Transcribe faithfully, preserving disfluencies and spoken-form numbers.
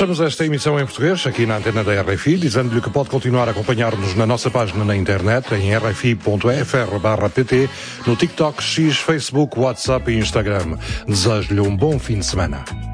Fechamos esta emissão em português, aqui na antena da R F I, dizendo-lhe que pode continuar a acompanhar-nos na nossa página na internet, em r f i ponto f r barra p t, no TikTok, X, Facebook, WhatsApp e Instagram. Desejo-lhe um bom fim de semana.